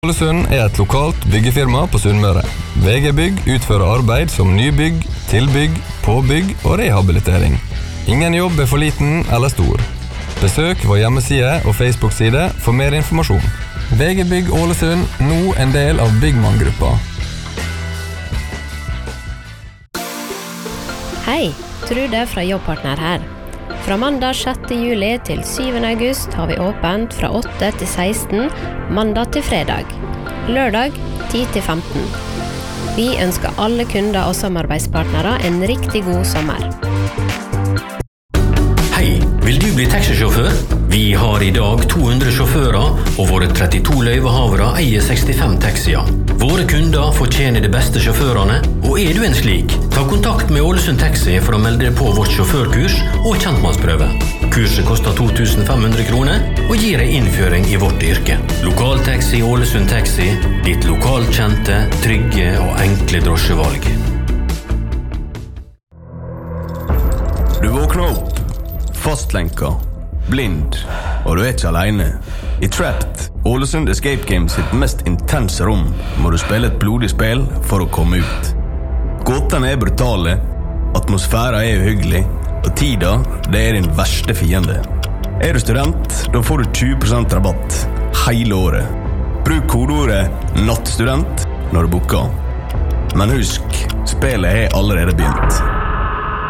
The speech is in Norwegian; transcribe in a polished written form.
Ålesund et lokalt byggefirma på Sunnmøre. VG Bygg utfører arbeid som nybygg, tilbygg, påbygg og rehabilitering. Ingen jobb for liten eller stor. Besøk vår hjemmeside og Facebook-side for mer informasjon. VG Bygg Ålesund, nå en del av Byggmann-gruppa. Hei, Trude fra Jobbpartner her. Fra mandag 6. juli til 7. august har vi åpent fra 8 til 16, mandag til fredag. Lørdag 10 til 15. Vi ønsker alle kunder og samarbeidspartnere en riktig god sommer. Hei, vil du bli taxisjåfør? Vi har i dag 200 sjåfører, og våre 32 løyvehavere eier 65 taxier. Våre kunder fortjener de beste sjåførene, og er du en slik? Ta kontakt med Ålesund Taxi for å melde deg på vårt sjåførkurs og kjentmannsprøve. Kurset koster 2.500 kroner og gir deg innføring i vårt yrke. Lokaltaxi Ålesund Taxi, ditt lokalt kjente, trygge og enkle drosjevalg. Du våkner opp, fastlenka, blind, og du er ikke alene. I Trapped, Ålesund Escape Games sitt mest intense rom, må du spille et blodig spill for å komme ut. Gåtene er brutale, atmosfæren er uhyggelig, og tida, det er din verste fiende. Er du student, da får du 20% rabatt hele året. Bruk kodeordet NATTSTUDENT når du booker. Men husk, spillet er allerede begynt.